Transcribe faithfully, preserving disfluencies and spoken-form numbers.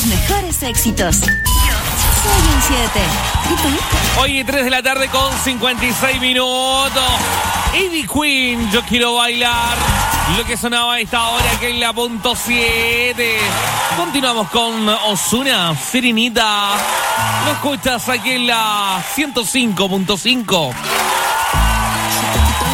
tus mejores éxitos. Yo soy un siete. ¿Y tú? Hoy tres de la tarde con cincuenta y seis minutos. Ivy Queen, yo quiero bailar. Lo que sonaba a esta hora que es la punto siete. Continuamos con Ozuna, Sirenita. Lo escuchas aquí en la ciento cinco punto cinco.